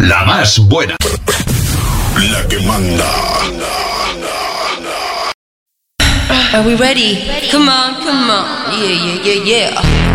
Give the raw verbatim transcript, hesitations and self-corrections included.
la más buena. La que manda. Are we ready? Come on, come on. Yeah, yeah, yeah, yeah.